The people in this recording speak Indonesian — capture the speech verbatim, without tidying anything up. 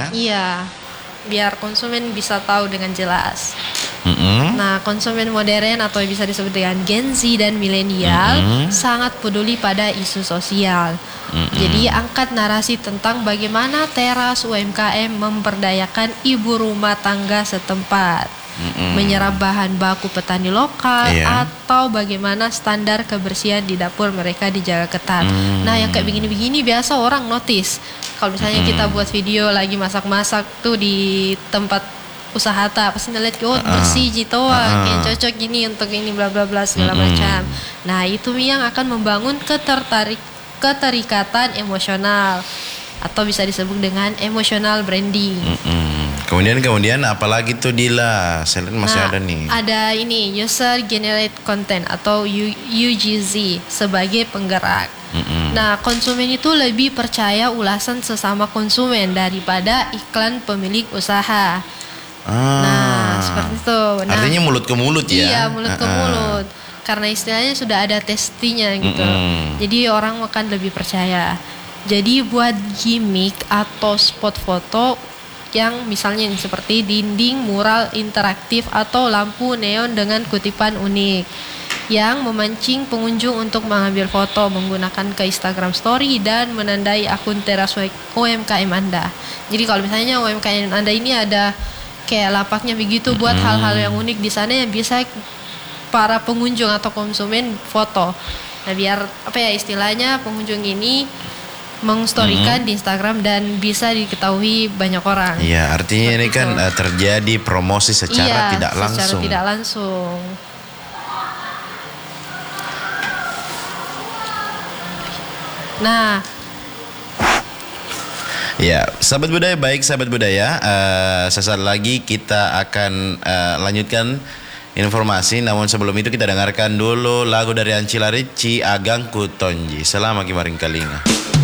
ya. Iya, biar konsumen bisa tahu dengan jelas. Mm-mm. Nah, konsumen modern atau bisa disebut dengan Gen Z dan milenial Mm-mm. sangat peduli pada isu sosial. Mm-mm. Jadi angkat narasi tentang bagaimana teras U M K M memperdayakan ibu rumah tangga setempat, Mm-mm. menyerap bahan baku petani lokal, Iya. atau bagaimana standar kebersihan di dapur mereka dijaga ketat. Mm. Nah, yang kayak begini-begini biasa orang notice. Kalau misalnya Mm-mm. kita buat video lagi masak-masak tuh di tempat usaha tak pasti ngeliat oh bersih gitu Uh-uh. wah kayak cocok gini untuk ini bla bla bla segala Mm-mm. macam. Nah, itu yang akan membangun ketertarik keterikatan emosional atau bisa disebut dengan emotional branding. Mm-mm. Kemudian kemudian apalagi tuh Dila? Saya lihat masih Nah, ada nih. ada ini user generate content atau U G Z sebagai penggerak. Mm-mm. Nah, konsumen itu lebih percaya ulasan sesama konsumen daripada iklan pemilik usaha. Ah. Nah, seperti itu. Nah, Artinya mulut ke mulut ya? Iya, mulut ke Uh-uh. mulut. Karena istilahnya sudah ada testinya gitu. Mm-mm. Jadi orang akan lebih percaya. Jadi buat gimmick atau spot foto yang misalnya nih, seperti dinding mural interaktif atau lampu neon dengan kutipan unik yang memancing pengunjung untuk mengambil foto menggunakan ke Instagram Story dan menandai akun teras U M K M Anda. Jadi kalau misalnya U M K M Anda ini ada kayak lapaknya begitu buat Hmm. hal-hal yang unik di sana yang bisa para pengunjung atau konsumen foto. Nah, biar apa ya istilahnya pengunjung ini mengstorikan Hmm. di Instagram dan bisa diketahui banyak orang. Iya, artinya Seperti ini kan itu. uh, terjadi promosi secara Iya, tidak secara langsung. tidak langsung. Nah, Ya, sahabat budaya baik, sahabat budaya. Uh, sesaat lagi kita akan uh, lanjutkan informasi. Namun sebelum itu kita dengarkan dulu lagu dari Ancila Ricci, Agangku Tonji. Selama kimaring kalinga.